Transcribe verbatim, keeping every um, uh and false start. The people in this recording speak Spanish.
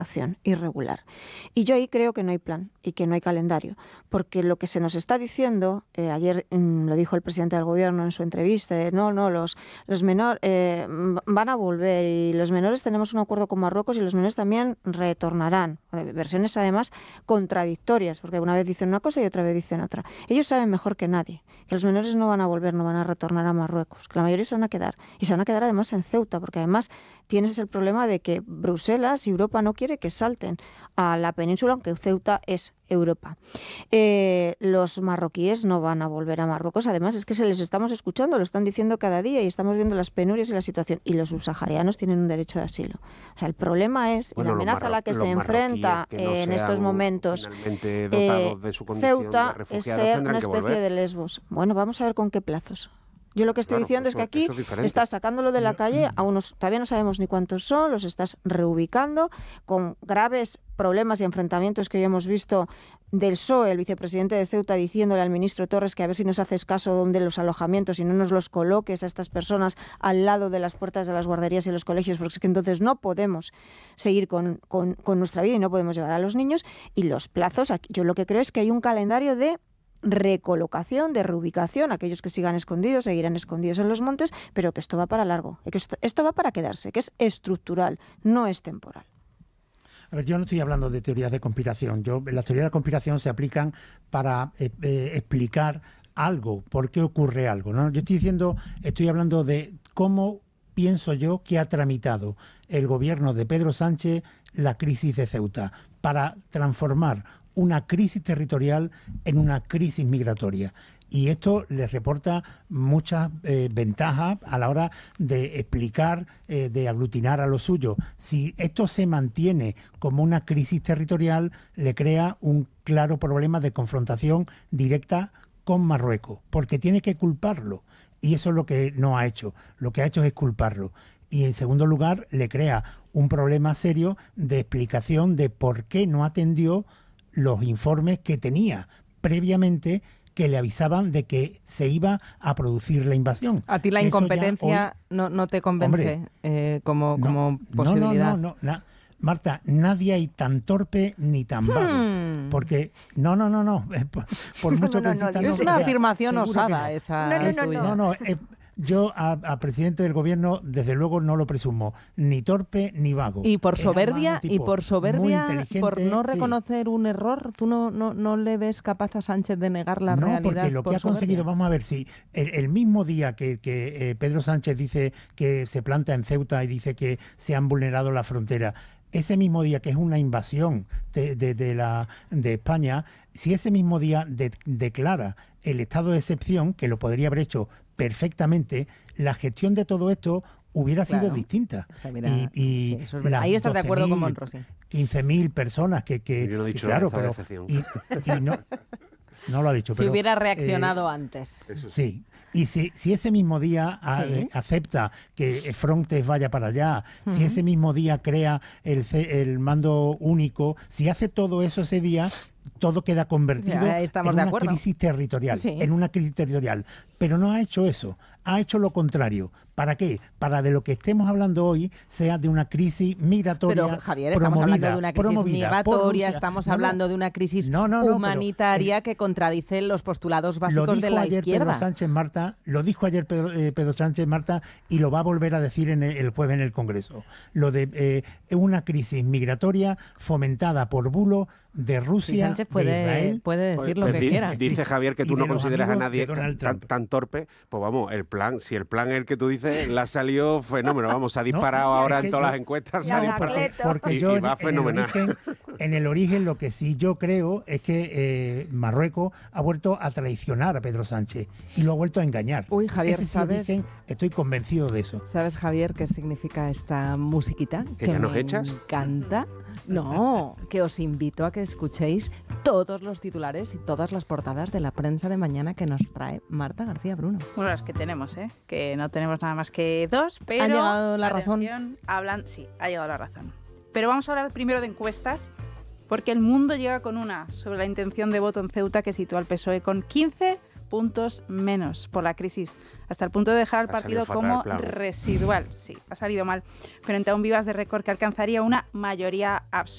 irregular. Y yo ahí creo que no hay plan y que no hay calendario, porque lo que se nos está diciendo, eh, ayer mmm, lo dijo el presidente del gobierno en su entrevista, eh, no, no, los, los menores eh, van a volver y los menores tenemos un acuerdo con Marruecos y los menores también retornarán. Versiones además contradictorias, porque una vez dicen una cosa y otra vez dicen otra. Ellos saben mejor que nadie que los menores no van a volver, no van a retornar a Marruecos, que la mayoría se van a quedar y se van a quedar además en Ceuta, porque además tienes el problema de que Bruselas y Europa no quiere que salten a la península, aunque Ceuta es Europa. Eh, los marroquíes no van a volver a Marruecos, además es que se les estamos escuchando, lo están diciendo cada día y estamos viendo las penurias y la situación, y los subsaharianos tienen un derecho de asilo. O sea, el problema es bueno, la amenaza a la que se enfrenta que no en estos momentos eh, de su Ceuta de es ser una especie de Lesbos. Bueno, vamos a ver con qué plazos. Yo lo que estoy claro, diciendo eso, es que aquí es estás sacándolo de la calle, a unos todavía no sabemos ni cuántos son, los estás reubicando con graves problemas y enfrentamientos que hoy hemos visto del P S O E, el vicepresidente de Ceuta, diciéndole al ministro Torres que a ver si nos haces caso donde los alojamientos y no nos los coloques a estas personas al lado de las puertas de las guarderías y los colegios, porque es que entonces no podemos seguir con, con, con nuestra vida y no podemos llevar a los niños. Y los plazos, yo lo que creo es que hay un calendario de recolocación, de reubicación, aquellos que sigan escondidos seguirán escondidos en los montes, pero que esto va para largo, que esto, esto va para quedarse, que es estructural, no es temporal. A ver, yo no estoy hablando de teorías de conspiración. Yo, las teorías de conspiración se aplican para eh, eh, explicar algo, por qué ocurre algo, ¿no? Yo estoy diciendo, estoy hablando de cómo pienso yo que ha tramitado el gobierno de Pedro Sánchez la crisis de Ceuta para transformar una crisis territorial en una crisis migratoria. Y esto les reporta muchas eh, ventajas a la hora de explicar, eh, de aglutinar a lo suyo. Si esto se mantiene como una crisis territorial, le crea un claro problema de confrontación directa con Marruecos, porque tiene que culparlo. Y eso es lo que no ha hecho. Lo que ha hecho es culparlo. Y en segundo lugar, le crea un problema serio de explicación de por qué no atendió los informes que tenía previamente que le avisaban de que se iba a producir la invasión. ¿A ti la Eso incompetencia hoy, no, no te convence hombre, eh, como, no, como posibilidad? No, no, no, no, no. Marta, nadie hay tan torpe ni tan vago. Hmm. Porque, no, no, no, no. Por, por mucho no, que no, insistan, no, es no, una o sea, afirmación osada no. esa. No, no, no. no, no eh, yo a, a presidente del gobierno desde luego no lo presumo, ni torpe ni vago. Y por soberbia, y por soberbia, por no reconocer sí. un error, ¿tú no, no, no le ves capaz a Sánchez de negar la no, realidad? No, porque lo por que ha soberbia? conseguido, vamos a ver si el, el mismo día que, que eh, Pedro Sánchez dice que se planta en Ceuta y dice que se han vulnerado la frontera, ese mismo día que es una invasión de, de, de, la, de España, si ese mismo día de, declara el estado de excepción, que lo podría haber hecho perfectamente, la gestión de todo esto hubiera claro. sido distinta. O sea, mira, y y sí, es ahí estás de acuerdo con Monrosi. quince mil personas que... que Yo no he dicho que, claro, pero, pero y, y no, no lo ha dicho. Si pero, hubiera reaccionado eh, antes. Sí. Y si, si ese mismo día a, sí. acepta que Frontex vaya para allá, uh-huh. si ese mismo día crea el, el mando único, si hace todo eso ese día, todo queda convertido en una crisis territorial, sí. en una crisis territorial. Pero no ha hecho eso, ha hecho lo contrario. ¿Para qué? Para de lo que estemos hablando hoy sea de una crisis migratoria. Pero Javier, estamos promovida, hablando de una crisis migratoria, estamos no, hablando no, de una crisis no, no, no, humanitaria pero, que contradice los postulados básicos lo dijo de la ayer izquierda. Pedro Sánchez Marta, lo dijo ayer Pedro, eh, Pedro Sánchez Marta y lo va a volver a decir en el, el jueves en el Congreso. Lo de eh, una crisis migratoria fomentada por bulo de Rusia, sí, Sánchez puede, de Israel. Puede decir lo pues, que dice, quiera. Dice Javier que tú no consideras a nadie tan, Trump. tan torpe. Pues vamos, el plan, si el plan es el que tú dices, le ha salido fenómeno. Vamos, se ha disparado no, ahora en todas yo, yo, las encuestas. Se ha disparado porque y, yo y va en, fenomenal. En el, origen, en el origen lo que sí yo creo es que eh, Marruecos ha vuelto a traicionar a Pedro Sánchez y lo ha vuelto a engañar. Uy, Javier, Ese sí ¿sabes? Origen, estoy convencido de eso. ¿Sabes, Javier, qué significa esta musiquita? ¿Que, que ya nos me echas? encanta. No, que os invito a que escuchéis todos los titulares y todas las portadas de la prensa de mañana que nos trae Marta García Bruno. Bueno, las que tenemos, ¿eh? Que no tenemos nada más que dos, pero... ¿Ha llegado la razón? Hablan, sí, ha llegado la razón. Pero vamos a hablar primero de encuestas, porque El Mundo llega con una sobre la intención de voto en Ceuta que sitúa al P S O E con quince puntos menos por la crisis, hasta el punto de dejar al partido como residual. Sí, ha salido mal, frente a un Vivas de récord que alcanzaría una mayoría absoluta.